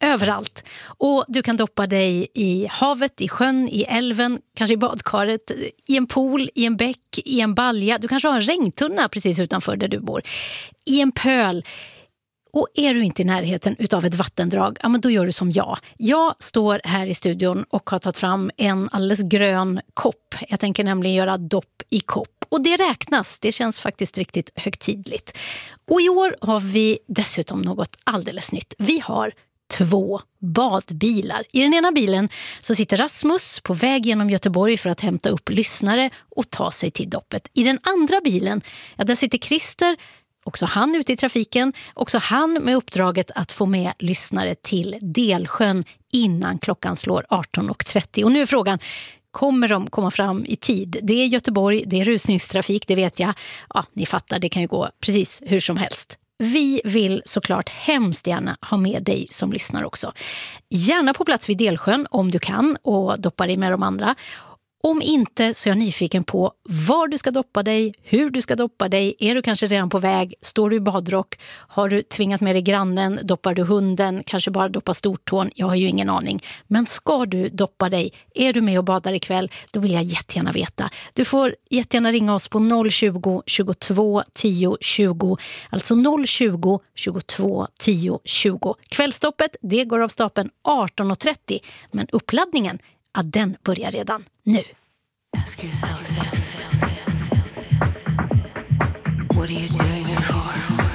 överallt. Och du kan doppa dig i havet, i sjön, i älven, kanske i badkaret, i en pool, i en bäck, i en balja. Du kanske har en regntunna precis utanför där du bor. I en pöl. Och är du inte i närheten utav ett vattendrag, ja men då gör du som jag. Jag står här i studion och har tagit fram en alldeles grön kopp. Jag tänker nämligen göra dopp i kopp. Och det räknas, det känns faktiskt riktigt högtidligt. Och i år har vi dessutom något alldeles nytt. Vi har 2 badbilar. I den ena bilen så sitter Rasmus på väg genom Göteborg för att hämta upp lyssnare och ta sig till doppet. I den andra bilen, ja, där sitter Christer, också han ute i trafiken, också han med uppdraget att få med lyssnare till Delsjön innan klockan slår 18.30. Och nu är frågan, kommer de komma fram i tid? Det är Göteborg, det är rusningstrafik, det vet jag. Ja, ni fattar, det kan ju gå precis hur som helst. Vi vill såklart hemskt gärna ha med dig som lyssnar också. Gärna på plats vid Delsjön om du kan och doppa dig med de andra. Om inte så är jag nyfiken på var du ska doppa dig, hur du ska doppa dig. Är du kanske redan på väg? Står du i badrock? Har du tvingat med dig grannen? Doppar du hunden? Kanske bara doppar stortån? Jag har ju ingen aning. Men ska du doppa dig? Är du med och badar ikväll? Då vill jag jättegärna veta. Du får jättegärna ringa oss på 020 22 10 20. Alltså 020 22 10 20. Kvällstoppet, det går av stapeln 18.30. Men uppladdningen, ja, den börjar redan nu. Ask yourself this. What are you doing it for?